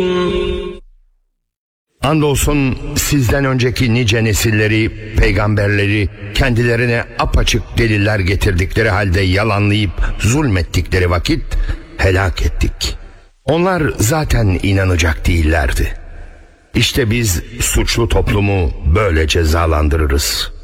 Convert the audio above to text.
Andolsun sizden önceki nice nesilleri, peygamberleri kendilerine apaçık deliller getirdikleri halde yalanlayıp zulmettikleri vakit helak ettik. Onlar zaten inanacak değillerdi. İşte biz suçlu toplumu böyle cezalandırırız.